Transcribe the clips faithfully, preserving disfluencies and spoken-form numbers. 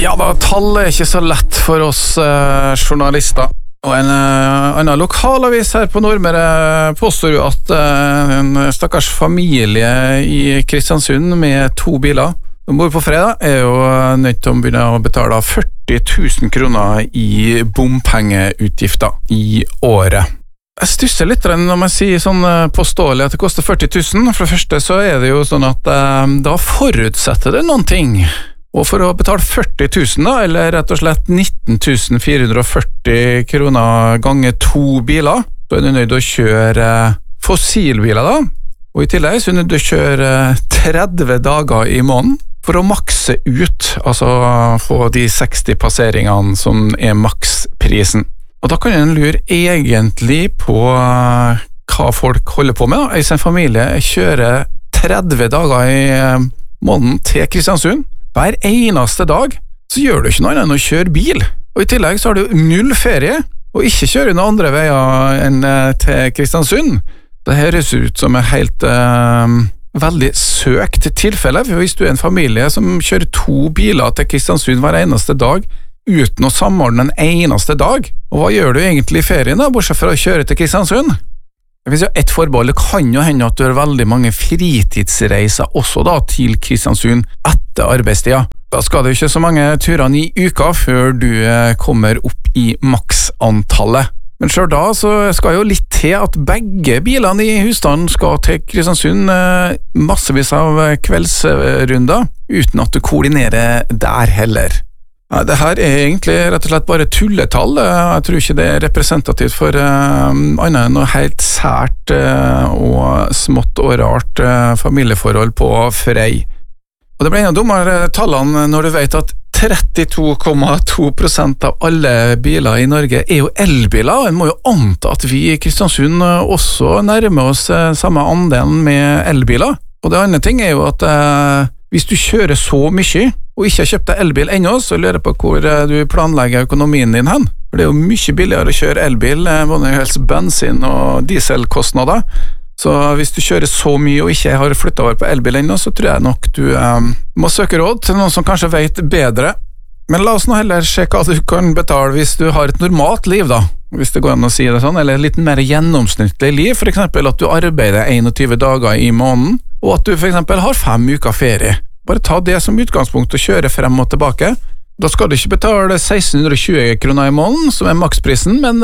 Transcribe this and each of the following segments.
Ja da, tall er ikke så lett for oss eh, journalister. Og en eh, annen lokalavis her på Nordmøre påstår jo at eh, en stakkars familie i Kristiansund med to biler som bor på fredag er jo nødt til å begynne å betale førti tusen kroner i bompengeutgifter i året. Jeg stusser litt når man sier sånn påståelig at det koster førti tusen. For det første så er det jo sånn at eh, da forutsetter det noen ting. Og for å betale førti tusen da, eller rett og slett nitten tusen fire hundre og førti kroner ganger to biler, så er du nødt til å kjøre fossilbiler da. Og i tillegg så er du nødt til å kjøre tretti dager i måneden for å makse ut, altså få de seksti passeringene som er maksprisen. Og da kan en lure egentlig på hva folk holder på med da. I sin familie kjører tretti dager i måneden til Kristiansund. Hver eneste dag så gjør du ikke noe annet enn å kjøre bil. Og i tillegg så har du null ferie, og ikke kjøre noen andre veier enn til Kristiansund. Det høres ut som et helt eh, veldig søkt tilfelle, for hvis du er en familie som kjører to biler til Kristiansund hver eneste dag, uten å samordne en eneste dag, og hva gjør du egentlig i ferien da, bortsett fra å kjøre til Kristiansund? Det finnes jo ett forbehold, det kan jo hende at du har veldig mange fritidsreiser også da til Kristiansund etter arbeidstida. Da skal det jo ikke så mange turene i uka før du kommer opp i maksantallet. Men selv da så skal jo litt til at begge bilene i husstanden skal til Kristiansund massevis av kveldsrunder, uten at du koordinerer der heller. Ja, det her er egentlig rett og slett bare tulletall. Jeg tror ikke det er representativt for uh, annet enn noe helt sært uh, og smått og rart uh, familieforhold på Frei. Og det blir enda dummere tallene når du vet at trettito komma to prosent av alle biler i Norge er jo elbiler. En må jo anta at vi i Kristiansund også nærmer oss uh, samme andelen med elbiler. Og det andre ting er jo at uh, hvis du kjører så mye, og ikke har kjøpt deg elbil ennå, så lurer jeg på hvor du planlegger økonomien din hen. For det er jo mye billigere å kjøre elbil, både helst bensin- og dieselkostnader. Så hvis du kjører så mye og ikke har flyttet over på elbil ennå, så tror jeg nok du eh, må søke råd til noen som kanskje vet bedre. Men la oss nå heller se hva du kan betale hvis du har et normalt liv da, hvis det går an å si det sånn, eller litt mer gjennomsnittlig liv, for eksempel at du arbeider einogtyve dager i måneden, og at du for eksempel har fem uker ferie. Bare ta det som utgangspunkt og kjøre frem og tilbake. Da skal du ikke betale seksten tjue kroner i måneden, som er maksprisen, men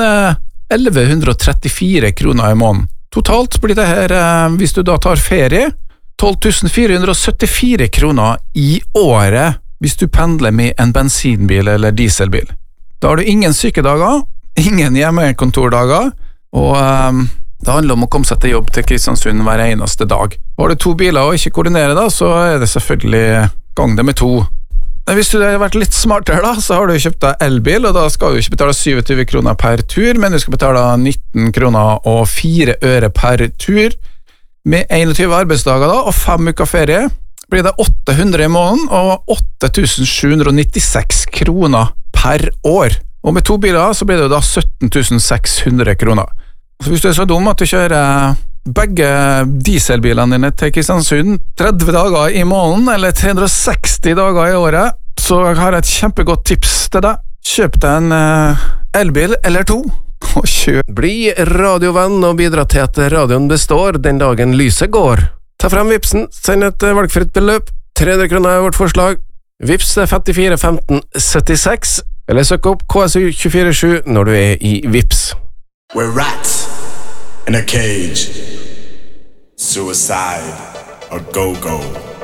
elleve trettifire kroner i måneden. Totalt blir det her, hvis du da tar ferie, tolv tusen fire hundre syttifire kroner i året hvis du pendler med en bensinbil eller dieselbil. Da har du ingen sykedager, ingen hjemmekontordager, og um, det handler om å komme seg til jobb til Kristiansund hver eneste dag. Har du to biler og ikke koordinerer da, så er det selvfølgelig gang det med to. Men hvis du har vært litt smartere da, så har du kjøpt deg elbil, og da skal du ikke betale syttisju kroner per tur, men du skal betale nitten kroner og fire øre per tur. Med einogtyve arbeidsdager da, og fem uker ferie, blir det åtte hundre i måneden og åtte tusen sju hundre nittiseks kroner per år. Og med to biler så blir det da sytten tusen seks hundre kroner. Så hvis du er så dum at du kjører begge dieselbilene dine til Kristiansund tretti dager i måneden, eller tre hundre seksti dager i året, så har jeg et kjempegodt tips til deg. Kjøp deg en uh, elbil eller to, og kjøp. Bli radiovenn og bidra til at radioen består den dagen lyset går. Ta frem vipsen, send et valgfritt beløp, tre hundre kroner er vårt forslag. Vips er femtifire femten syttiseks, eller søk opp K S U to fire sju når du er i Vips. We're rats in a cage. Suicide or go-go.